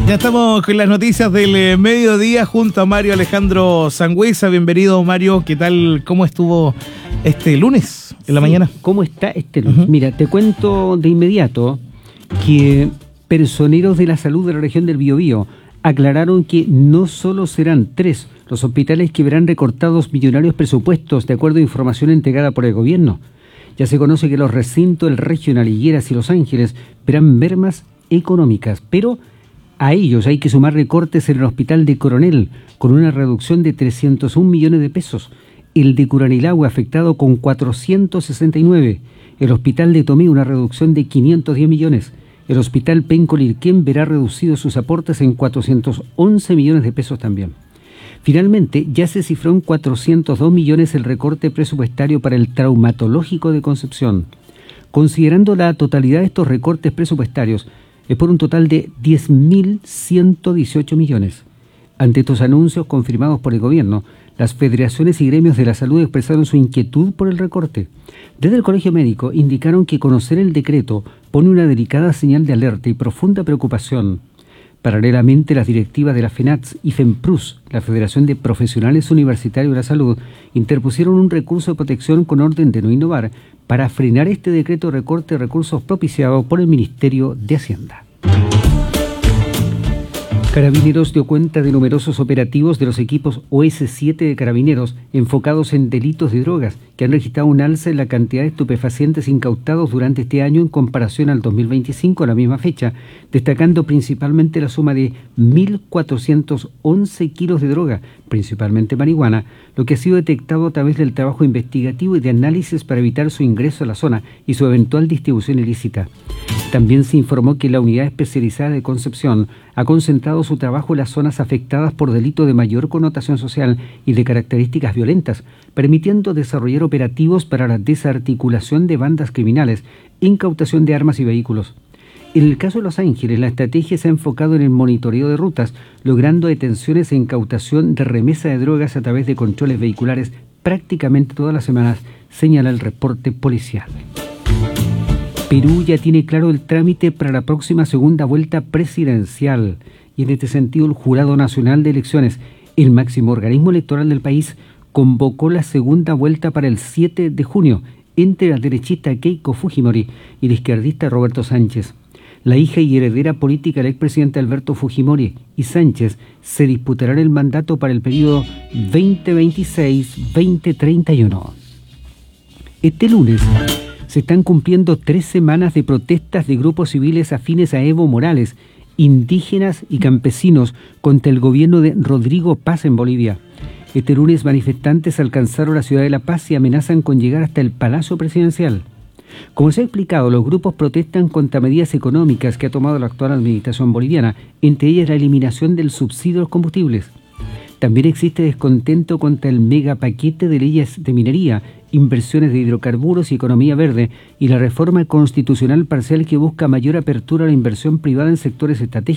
Ya estamos con las noticias del mediodía junto a Mario Alejandro Sangüesa. Bienvenido, Mario. ¿Qué tal? ¿Cómo estuvo este lunes en la mañana? ¿Cómo está este lunes? Mira, te cuento de inmediato que personeros de la salud de la región del Biobío aclararon que no solo serán 3 los hospitales que verán recortados millonarios presupuestos, de acuerdo a información entregada por el gobierno. Ya se conoce que los recintos del Regional Higueras y Los Ángeles verán mermas económicas, pero a ellos hay que sumar recortes en el hospital de Coronel, con una reducción de 301 millones de pesos, el de Curanilahue afectado con 469, el hospital de Tomé una reducción de 510 millones, el hospital Penco Lirquén verá reducidos sus aportes en 411 millones de pesos también. Finalmente, ya se cifró en 402 millones el recorte presupuestario para el traumatológico de Concepción. Considerando la totalidad de estos recortes presupuestarios, es por un total de 10.118 millones. Ante estos anuncios confirmados por el gobierno, las federaciones y gremios de la salud expresaron su inquietud por el recorte. Desde el Colegio Médico indicaron que conocer el decreto pone una delicada señal de alerta y profunda preocupación. Paralelamente, las directivas de la FENATS y FEMPRUS, la Federación de Profesionales Universitarios de la Salud, interpusieron un recurso de protección con orden de no innovar para frenar este decreto de recorte de recursos propiciado por el Ministerio de Hacienda. Carabineros dio cuenta de numerosos operativos de los equipos OS7 de Carabineros enfocados en delitos de drogas, que han registrado un alza en la cantidad de estupefacientes incautados durante este año en comparación al 2025 a la misma fecha, destacando principalmente la suma de 1.411 kilos de droga, principalmente marihuana, lo que ha sido detectado a través del trabajo investigativo y de análisis para evitar su ingreso a la zona y su eventual distribución ilícita. También se informó que la Unidad Especializada de Concepción ha concentrado su trabajo en las zonas afectadas por delitos de mayor connotación social y de características violentas, permitiendo desarrollar operativos para la desarticulación de bandas criminales, incautación de armas y vehículos. En el caso de Los Ángeles, la estrategia se ha enfocado en el monitoreo de rutas, logrando detenciones e incautación de remesa de drogas a través de controles vehiculares prácticamente todas las semanas, señala el reporte policial. Perú ya tiene claro el trámite para la próxima segunda vuelta presidencial y en este sentido el Jurado Nacional de Elecciones, el máximo organismo electoral del país, convocó la segunda vuelta para el 7 de junio entre la derechista Keiko Fujimori y el izquierdista Roberto Sánchez. La hija y heredera política del expresidente Alberto Fujimori y Sánchez se disputarán el mandato para el periodo 2026-2031. Este lunes se están cumpliendo 3 semanas de protestas de grupos civiles afines a Evo Morales, indígenas y campesinos contra el gobierno de Rodrigo Paz en Bolivia. Este lunes manifestantes alcanzaron la ciudad de La Paz y amenazan con llegar hasta el Palacio Presidencial. Como se ha explicado, los grupos protestan contra medidas económicas que ha tomado la actual administración boliviana, entre ellas la eliminación del subsidio a los combustibles. También existe descontento contra el megapaquete de leyes de minería, inversiones de hidrocarburos y economía verde, y la reforma constitucional parcial que busca mayor apertura a la inversión privada en sectores estratégicos